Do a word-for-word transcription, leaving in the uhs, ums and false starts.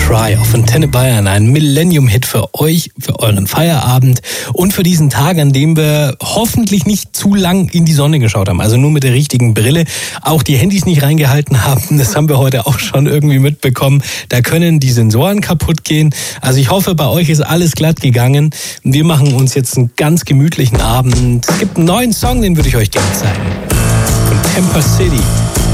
Try auf Antenne Bayern, ein Millennium-Hit für euch, für euren Feierabend und für diesen Tag, an dem wir hoffentlich nicht zu lang in die Sonne geschaut haben, also nur mit der richtigen Brille, auch die Handys nicht reingehalten haben, das haben wir heute auch schon irgendwie mitbekommen, da können die Sensoren kaputt gehen. Also ich hoffe, bei euch ist alles glatt gegangen. Wir machen uns jetzt einen ganz gemütlichen Abend. Es gibt einen neuen Song, den würde ich euch gerne zeigen. Von Temper City.